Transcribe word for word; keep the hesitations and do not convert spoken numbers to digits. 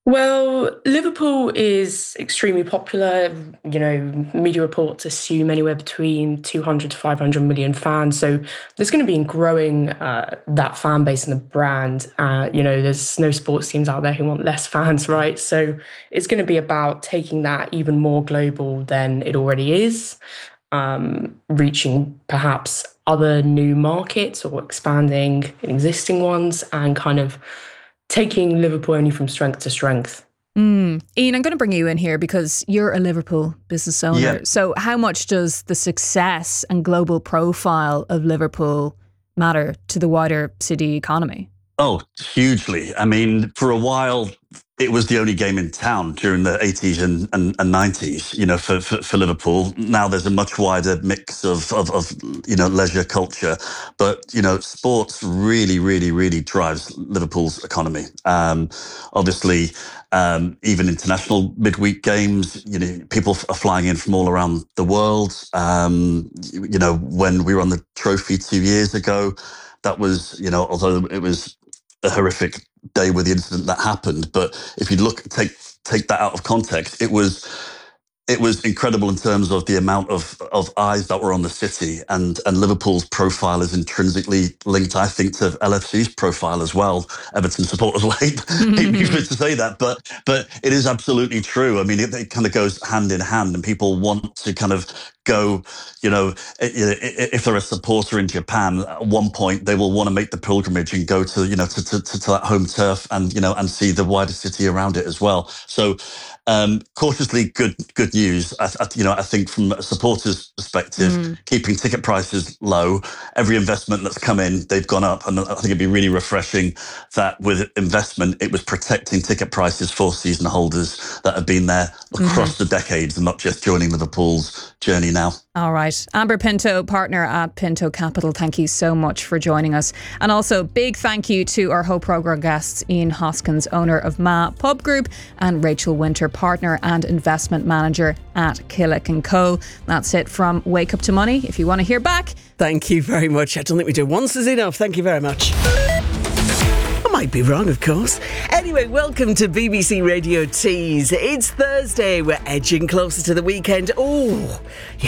Well, Liverpool is extremely popular. You know, media reports assume anywhere between two hundred to five hundred million fans. So there's going to be growing uh, that fan base and the brand. Uh, you know, there's no sports teams out there who want less fans, right? So it's going to be about taking that even more global than it already is, um, reaching perhaps other new markets or expanding in existing ones and kind of taking Liverpool only from strength to strength. Mm. Ian, I'm going to bring you in here because you're a Liverpool business owner. Yeah. So how much does the success and global profile of Liverpool matter to the wider city economy? Oh, hugely. I mean, for a while, it was the only game in town during the eighties and, and, and nineties, you know, for, for, for Liverpool. Now there's a much wider mix of, of, of, you know, leisure culture. But, you know, sports really, really, really drives Liverpool's economy. Um, obviously, um, even international midweek games, you know, people are flying in from all around the world. Um, you, you know, when we were on the trophy two years ago, that was, you know, although it was a horrific day with the incident that happened. But if you look, take take that out of context, it was it was incredible in terms of the amount of, of eyes that were on the city, and and Liverpool's profile is intrinsically linked, I think, to L F C's profile as well. Everton supporters will hate, hate me for to say that, but but it is absolutely true. I mean, it, it kind of goes hand in hand, and people want to kind of go, you know, if they're a supporter in Japan, at one point they will want to make the pilgrimage and go to, you know, to, to, to that home turf and, you know, and see the wider city around it as well. So um, cautiously good good news. I, I, you know, I think from a supporter's perspective, mm. keeping ticket prices low, every investment that's come in, they've gone up. And I think it'd be really refreshing that with investment, it was protecting ticket prices for season holders that have been there across mm-hmm. the decades and not just joining Liverpool's journey now. All right. Amber Pinto, partner at Pinto Capital, thank you so much for joining us. And also big thank you to our whole programme guests, Ian Hoskins, owner of Ma Pub Group, and Rachel Winter, partner and investment manager at Killick and Co. That's it from Wake Up to Money. If you want to hear back. Thank you very much. I don't think we do once is enough. Thank you very much. Might be wrong, of course. Anyway, welcome to B B C Radio Tees. It's Thursday. We're edging closer to the weekend. Oh, you